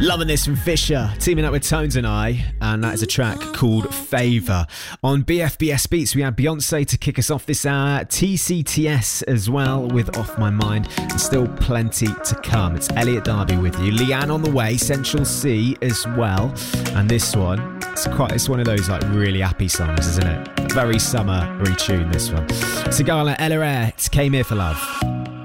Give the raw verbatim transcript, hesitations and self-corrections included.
Loving this from Fisher, teaming up with Tones and I, and that is a track called Favour. On B F B S Beats, we had Beyonce to kick us off this hour, T C T S as well with Off My Mind, and still plenty to come. It's Elliot Darby with you, Leanne on the way, Central C as well, and this one, it's quite, it's one of those like really happy songs, isn't it? Very summery tune, this one. Sigala Ella Air, it's Came Here for Love.